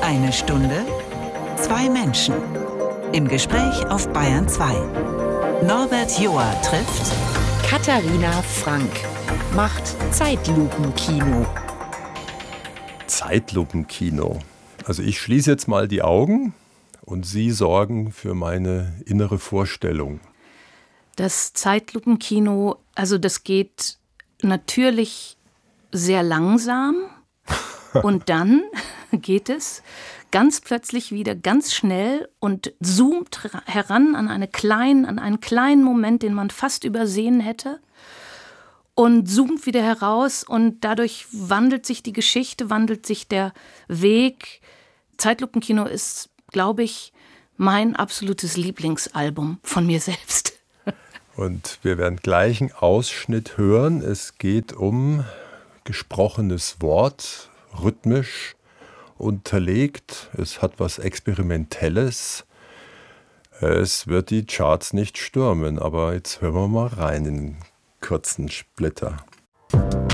Eine Stunde, zwei Menschen. Im Gespräch auf Bayern 2. Norbert Joa trifft Katharina Frank, macht Zeitlupenkino. Zeitlupenkino. Also ich schließe jetzt mal die Augen und Sie sorgen für meine innere Vorstellung. Das Zeitlupenkino, also das geht natürlich sehr langsam und dann geht es ganz plötzlich wieder ganz schnell und zoomt heran an einen kleinen Moment, den man fast übersehen hätte, und zoomt wieder heraus und dadurch wandelt sich die Geschichte, wandelt sich der Weg. Zeitlupenkino ist, glaube ich, mein absolutes Lieblingsalbum von mir selbst. Und wir werden gleich einen Ausschnitt hören. Es geht um gesprochenes Wort, rhythmisch unterlegt. Es hat was Experimentelles. Es wird die Charts nicht stürmen, aber jetzt hören wir mal rein in den kurzen Splitter.